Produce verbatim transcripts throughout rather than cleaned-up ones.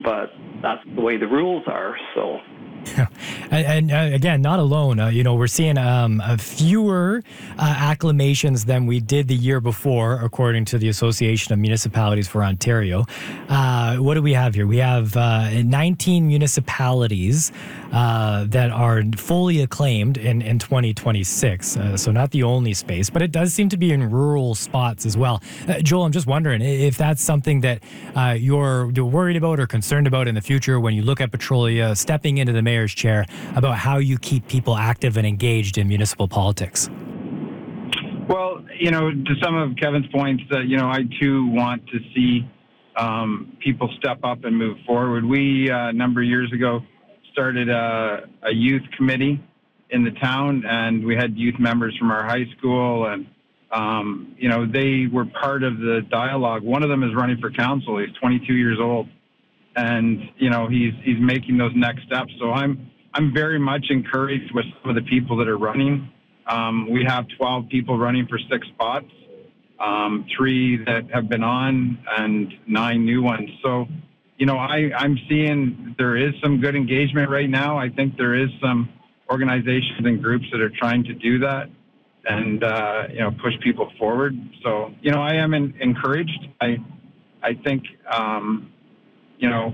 but that's the way the rules are, so... and, and uh, again, not alone. Uh, you know, we're seeing um, uh, fewer uh, acclamations than we did the year before, according to the Association of Municipalities for Ontario. Uh, what do we have here? We have uh, nineteen municipalities uh, that are fully acclaimed in, in twenty twenty-six. Uh, so not the only space, but it does seem to be in rural spots as well. Uh, Joel, I'm just wondering if that's something that uh, you're, you're worried about or concerned about in the future when you look at Petrolia stepping into the mayor's chair, about how you keep people active and engaged in municipal politics. Well, you know, to some of Kevin's points, uh, you know, I too want to see um, people step up and move forward. We, uh, a number of years ago, started a, a youth committee in the town, and we had youth members from our high school, and, um, you know, they were part of the dialogue. One of them is running for council. He's twenty-two years old. And, you know, he's he's making those next steps. So I'm I'm very much encouraged with some of the people that are running. Um, we have twelve people running for six spots, um, three that have been on and nine new ones. So, you know, I, I'm seeing there is some good engagement right now. I think there is some organizations and groups that are trying to do that and, uh, you know, push people forward. So, you know, I am in, encouraged. I, I think... Um, You know,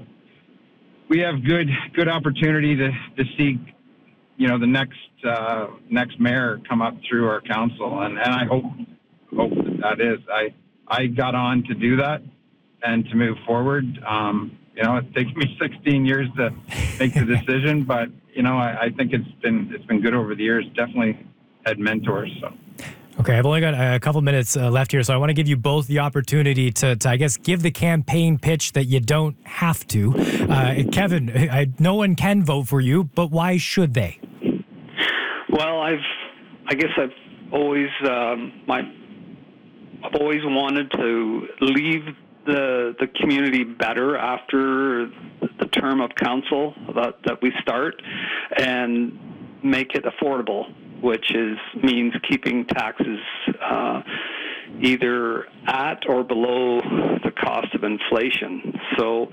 we have good good opportunity to, to see, you know, the next uh, next mayor come up through our council, and, and I hope hope that that is. I I got on to do that and to move forward. Um, you know, it's taken me sixteen years to make the decision, but you know, I, I think it's been it's been good over the years. Definitely had mentors. So. Okay, I've only got a couple minutes uh, left here, so I want to give you both the opportunity to, to, I guess, give the campaign pitch that you don't have to. Uh, Kevin, I, no one can vote for you, but why should they? Well, I've, I guess I've always, um, my, I've always wanted to leave the the community better after the term of council that, that we start, and make it affordable, which is means keeping taxes uh, either at or below the cost of inflation. So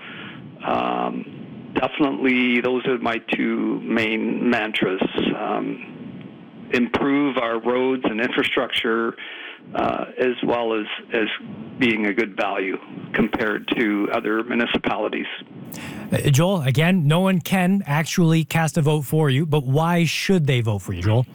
um, definitely those are my two main mantras. Um, improve our roads and infrastructure uh, as well as, as being a good value compared to other municipalities. Uh, Joel, again, no one can actually cast a vote for you, but why should they vote for you, Joel?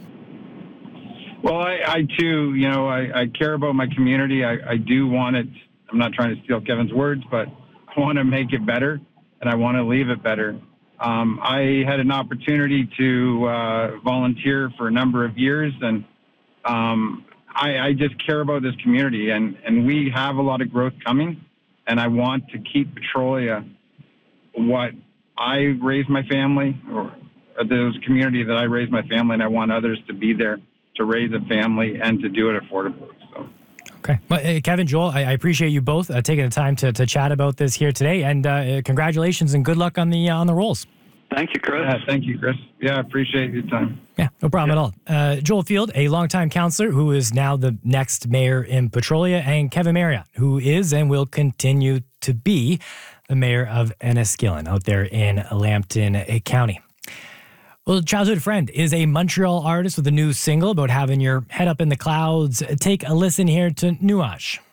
Well, I, I too, you know, I, I care about my community. I, I do want it. I'm not trying to steal Kevin's words, but I want to make it better, and I want to leave it better. Um, I had an opportunity to uh, volunteer for a number of years, and um, I, I just care about this community, and, and we have a lot of growth coming, and I want to keep Petrolia what I raised my family, or those community that I raised my family, and I want others to be there to raise a family and to do it affordably. So. Okay. Well, uh, Kevin, Joel, I, I appreciate you both uh, taking the time to, to chat about this here today, and uh, congratulations and good luck on the uh, on the rolls. Thank you, Chris. Yeah, thank you, Chris. Yeah, I appreciate your time. Yeah, no problem yeah. at all. Uh, Joel Field, a longtime councillor who is now the next mayor in Petrolia, and Kevin Marriott, who is and will continue to be the mayor of Enniskillen out there in Lambton County. Well, Childhood Friend is a Montreal artist with a new single about having your head up in the clouds. Take a listen here to Nuage.